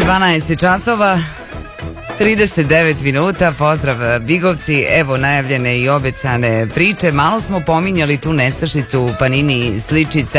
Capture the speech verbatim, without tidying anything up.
dvanaest časova, trideset devet minuta, pozdrav Bigovci, evo najavljene i obećane priče, malo smo pominjali tu nestašicu u Panini sličica